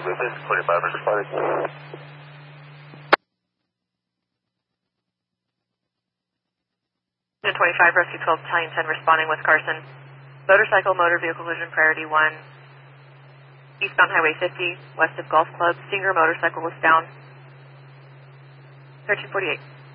movement, 25 responding. 25, Rescue 12, Battalion 10 responding with Carson. Motorcycle, motor vehicle collision, priority 1. Eastbound Highway 50, west of Golf Club. Stinger motorcycle was down. 1348.